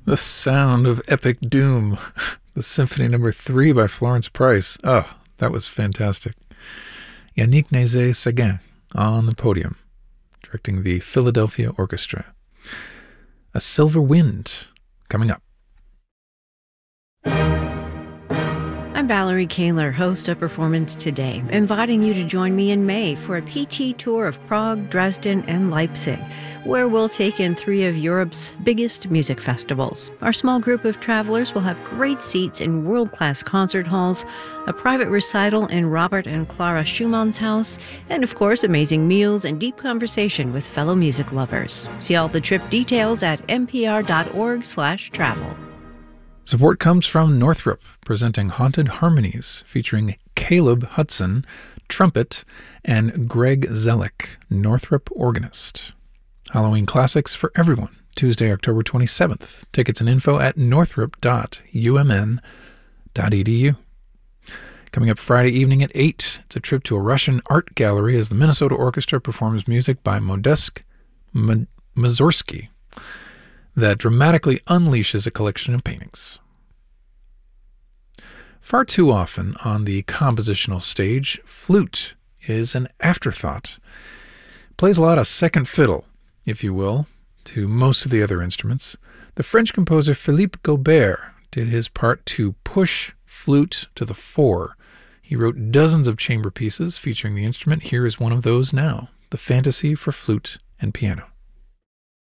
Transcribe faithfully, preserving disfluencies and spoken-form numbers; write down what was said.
The sound of epic doom. The Symphony Number Three by Florence Price. Oh, that was fantastic. Yannick Nézet-Séguin on the podium, directing the Philadelphia Orchestra. A Silver Wind coming up. I'm Valerie Kaler, host of Performance Today, inviting you to join me in May for a P T tour of Prague, Dresden, and Leipzig, where we'll take in three of Europe's biggest music festivals. Our small group of travelers will have great seats in world-class concert halls, a private recital in Robert and Clara Schumann's house, and of course, amazing meals and deep conversation with fellow music lovers. See all the trip details at npr.org slash travel. Support comes from Northrop, presenting Haunted Harmonies, featuring Caleb Hudson, trumpet, and Greg Zellick, Northrop organist. Halloween classics for everyone, Tuesday, October twenty-seventh. Tickets and info at northrop dot u m n dot e d u. Coming up Friday evening at eight, it's a trip to a Russian art gallery as the Minnesota Orchestra performs music by Modest Mussorgsky that dramatically unleashes a collection of paintings. Far too often on the compositional stage, flute is an afterthought. It plays a lot of second fiddle, if you will, to most of the other instruments. The French composer Philippe Gaubert did his part to push flute to the fore. He wrote dozens of chamber pieces featuring the instrument. Here is one of those now, the Fantasy for Flute and Piano.